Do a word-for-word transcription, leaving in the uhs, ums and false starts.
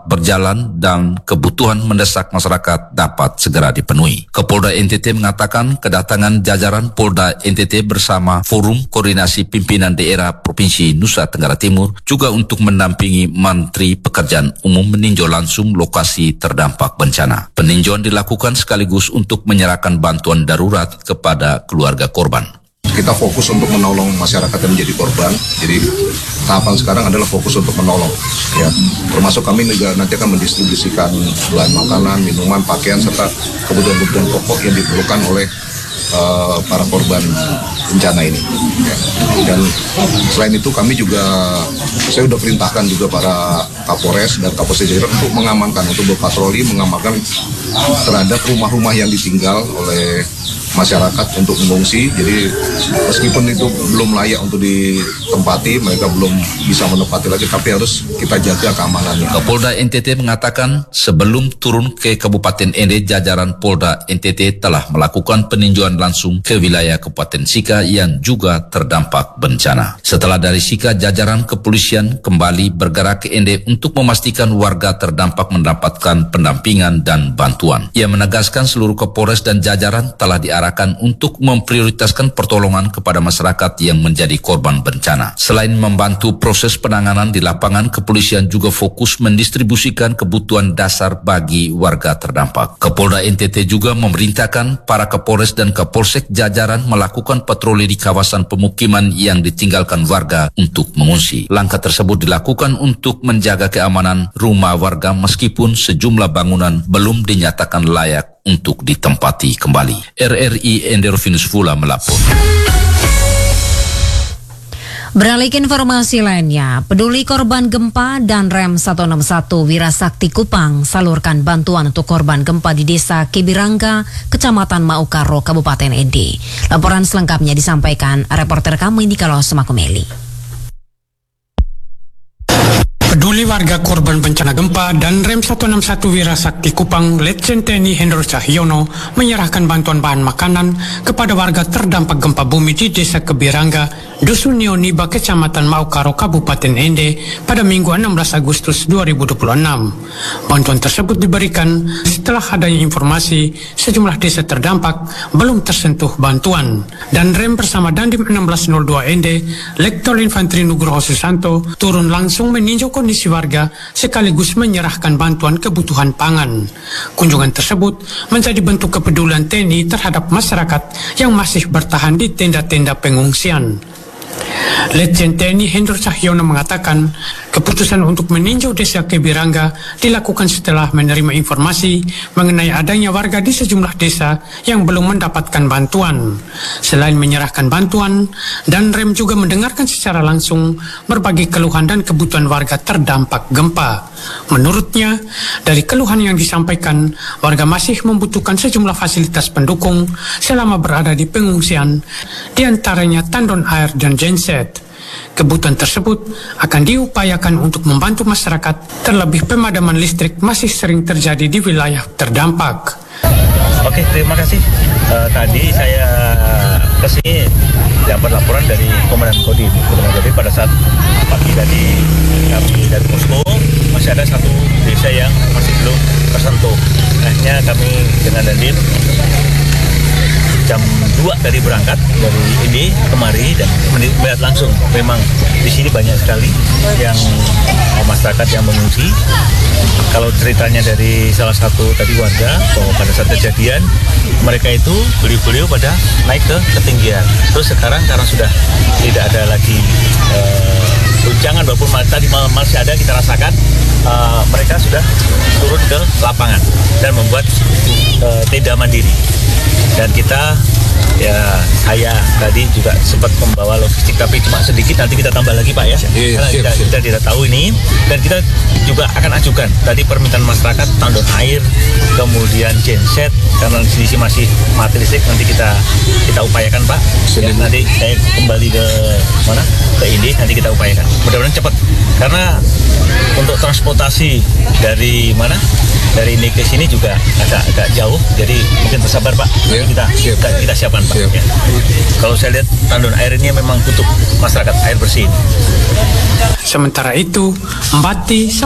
dapat berjalan dan kebutuhan mendesak masyarakat dapat segera dipenuhi. Kapolda N T T mengatakan kedatangan jajaran Polda N T T bersama Forum Koordinasi Pimpinan Daerah Provinsi Nusa Tenggara Timur juga untuk mendampingi Menteri Pekerjaan Umum meninjau langsung lokasi terdampak bencana. Peninjauan dilakukan sekaligus untuk menyerahkan bantuan darurat kepada keluarga korban. Kita fokus untuk menolong masyarakat yang menjadi korban. Jadi tahapan sekarang adalah fokus untuk menolong. Ya, termasuk kami juga nanti akan mendistribusikan bahan makanan, minuman, pakaian serta kebutuhan-kebutuhan pokok yang diperlukan oleh uh, para korban bencana ini. Ya. Dan selain itu kami juga, saya sudah perintahkan juga para Kapolres dan Kapolsek jajaran untuk mengamankan, untuk berpatroli mengamankan terhadap rumah-rumah yang ditinggal oleh masyarakat untuk mengungsi. Jadi meskipun itu belum layak untuk ditempati, mereka belum bisa menempati lagi, tapi harus kita jaga keamanannya. Kapolda N T T mengatakan sebelum turun ke Kabupaten N D, jajaran Polda N T T telah melakukan peninjauan langsung ke wilayah Kabupaten Sika yang juga terdampak bencana. Setelah dari Sika, jajaran kepolisian kembali bergerak ke N D untuk memastikan warga terdampak mendapatkan pendampingan dan bantuan. Ia menegaskan seluruh Kapolres dan jajaran telah diarahkan untuk memprioritaskan pertolongan kepada masyarakat yang menjadi korban bencana. Selain membantu proses penanganan di lapangan, kepolisian juga fokus mendistribusikan kebutuhan dasar bagi warga terdampak. Kapolda N T T juga memerintahkan para Kapolres dan Kapolsek jajaran melakukan patroli di kawasan pemukiman yang ditinggalkan warga untuk mengungsi. Langkah tersebut dilakukan untuk menjaga keamanan rumah warga meskipun sejumlah bangunan belum dinyatakan layak untuk ditempati kembali. R R I Enderovinus Fula melapor. Beralih ke informasi lainnya, peduli korban gempa dan Rem seratus enam puluh satu Wirasakti Kupang salurkan bantuan untuk korban gempa di Desa Kebirangga, Kecamatan Maukaro, Kabupaten N D. Laporan selengkapnya disampaikan reporter kami Nikolaus Makumeli. Peduli warga korban bencana gempa dan Rem seratus enam puluh satu Wirasakti Kupang, Letjen T N I Hendro Cahyono menyerahkan bantuan bahan makanan kepada warga terdampak gempa bumi di Desa Kebirangga, Dusun Nioniba, Kecamatan Maukaro, Kabupaten N D pada Minggu enam belas Agustus dua ribu dua puluh enam. Bantuan tersebut diberikan setelah adanya informasi sejumlah desa terdampak belum tersentuh bantuan, dan Rem bersama Dandim enam belas nol dua N D, Letkol Infanteri Nugroho Susanto turun langsung meninjau kondisi warga sekaligus menyerahkan bantuan kebutuhan pangan. Kunjungan tersebut menjadi bentuk kepedulian T N I terhadap masyarakat yang masih bertahan di tenda-tenda pengungsian. Letjen T N I Hendro Cahyono mengatakan keputusan untuk meninjau Desa Kebirangga dilakukan setelah menerima informasi mengenai adanya warga di sejumlah desa yang belum mendapatkan bantuan. Selain menyerahkan bantuan, dan Rem juga mendengarkan secara langsung berbagai keluhan dan kebutuhan warga terdampak gempa. Menurutnya, dari keluhan yang disampaikan, warga masih membutuhkan sejumlah fasilitas pendukung selama berada di pengungsian, diantaranya tandon air dan genset. Kebutuhan tersebut akan diupayakan untuk membantu masyarakat, terlebih pemadaman listrik masih sering terjadi di wilayah terdampak. Oke, terima kasih. Uh, tadi saya kesini dapat laporan dari Komandan Kodim. Komandan Kodim pada saat pagi tadi kami dari posko masih ada satu desa yang masih belum tersentuh. Akhirnya kami dengan Dandim jam dua dari berangkat dari ini kemari dan melihat langsung memang di sini banyak sekali yang masyarakat yang mengungsi. Kalau ceritanya dari salah satu tadi warga bahwa pada saat kejadian mereka itu beliau-beliau pada naik ke ketinggian. Terus sekarang karena sudah tidak ada lagi uh, guncangan walaupun tadi masih ada kita rasakan, uh, mereka sudah turun ke lapangan dan membuat uh, tenda mandiri. Dan kita, ya saya tadi juga sempat membawa logistik tapi cuma sedikit, nanti kita tambah lagi Pak ya. Iya, Karena siap, kita, siap. kita tidak tahu ini, dan kita juga akan ajukan tadi permintaan masyarakat tandon air, kemudian genset, karena di sini masih mati listrik, nanti kita kita upayakan Pak. Ya, nanti saya kembali ke mana ke ini, nanti kita upayakan. Mudah-mudahan cepat, karena untuk transportasi dari mana dari ini ke sini juga agak agak jauh, jadi mungkin bersabar Pak. Ya, kita, siap. kita kita siapkan Pak. Siap. Ya. Kalau saya lihat tandon air ini memang butuh masyarakat air bersih. Sementara itu, Mbati